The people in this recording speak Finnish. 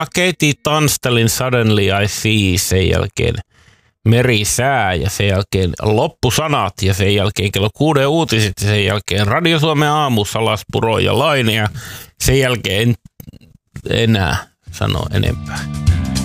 Katie Tunstallin Suddenly I See, sen jälkeen Merisää ja sen jälkeen Loppusanat ja sen jälkeen kello 6 uutiset ja sen jälkeen Radio Suomen aamu, Salaspuro ja Laine ja sen jälkeen en enää sano enempää.